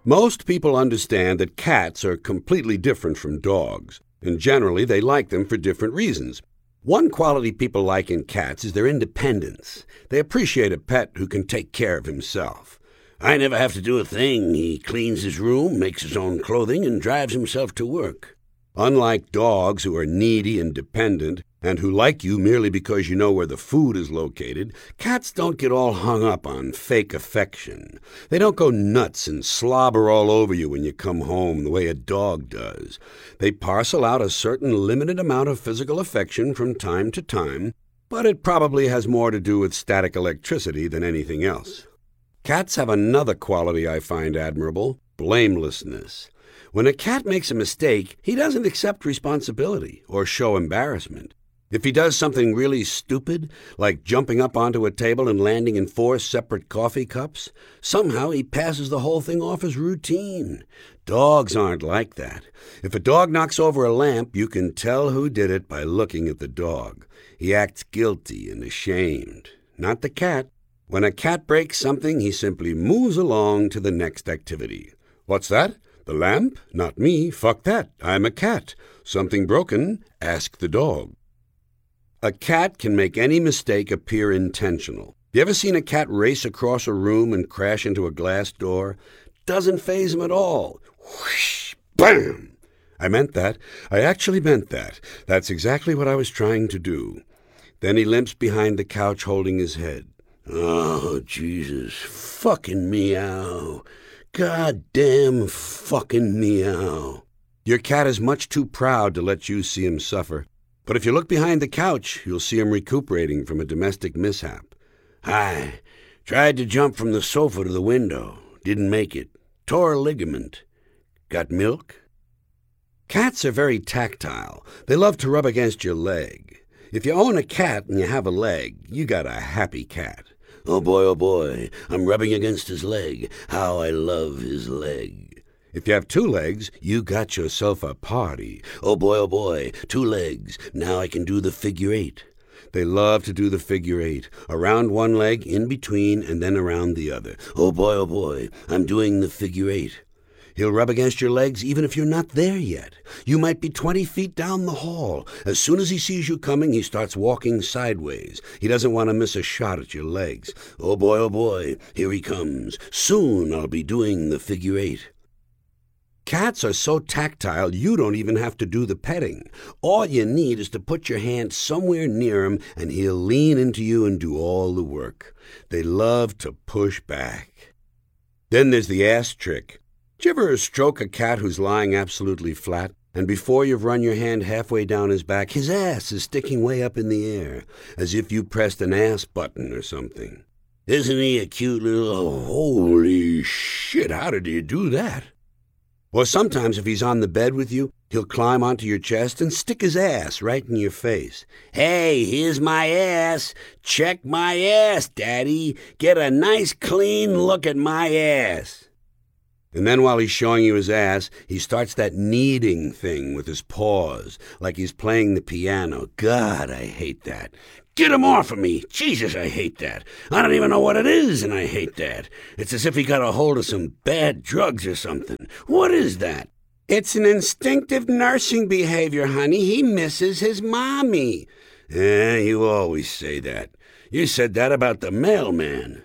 Most people understand that cats are completely different from dogs, and generally they like them for different reasons. One quality people like in cats is their independence. They appreciate a pet who can take care of himself. I never have to do a thing. He cleans his room, makes his own clothing, and drives himself to work. Unlike dogs who are needy and dependent, and who like you merely because you know where the food is located, cats don't get all hung up on fake affection. They don't go nuts and slobber all over you when you come home the way a dog does. They parcel out a certain limited amount of physical affection from time to time, but it probably has more to do with static electricity than anything else. Cats have another quality I find admirable: blamelessness. When a cat makes a mistake, he doesn't accept responsibility or show embarrassment. If he does something really stupid, like jumping up onto a table and landing in 4 separate coffee cups, somehow he passes the whole thing off as routine. Dogs aren't like that. If a dog knocks over a lamp, you can tell who did it by looking at the dog. He acts guilty and ashamed. Not the cat. When a cat breaks something, he simply moves along to the next activity. What's that? The lamp? Not me. Fuck that. I'm a cat. Something broken? Ask the dog. A cat can make any mistake appear intentional. You ever seen a cat race across a room and crash into a glass door? Doesn't faze him at all. Whoosh! Bam! I meant that. I actually meant that. That's exactly what I was trying to do. Then he limps behind the couch holding his head. Oh, Jesus. Fucking meow. Goddamn fucking meow. Your cat is much too proud to let you see him suffer. But if you look behind the couch, you'll see him recuperating from a domestic mishap. I tried to jump from the sofa to the window. Didn't make it. Tore a ligament. Got milk? Cats are very tactile. They love to rub against your leg. If you own a cat and you have a leg, you got a happy cat. Oh boy, I'm rubbing against his leg. How I love his leg. If you have 2 legs, you got yourself a party. Oh boy, 2 legs. Now I can do the figure 8. They love to do the figure 8. Around one leg, in between, and then around the other. Oh boy, I'm doing the figure 8. He'll rub against your legs even if you're not there yet. You might be 20 feet down the hall. As soon as he sees you coming, he starts walking sideways. He doesn't want to miss a shot at your legs. Oh boy, here he comes. Soon I'll be doing the figure 8. Cats are so tactile, you don't even have to do the petting. All you need is to put your hand somewhere near him, and he'll lean into you and do all the work. They love to push back. Then there's the ass trick. Did you ever stroke a cat who's lying absolutely flat, and before you've run your hand halfway down his back, his ass is sticking way up in the air, as if you pressed an ass button or something? Isn't he a cute little... Oh, holy shit, how did you do that? Or sometimes if he's on the bed with you, he'll climb onto your chest and stick his ass right in your face. Hey, here's my ass. Check my ass, Daddy. Get a nice clean look at my ass. And then while he's showing you his ass, he starts that kneading thing with his paws, like he's playing the piano. God, I hate that. Get him off of me. Jesus, I hate that. I don't even know what it is, and I hate that. It's as if he got a hold of some bad drugs or something. What is that? It's an instinctive nursing behavior, honey. He misses his mommy. You always say that. You said that about the mailman.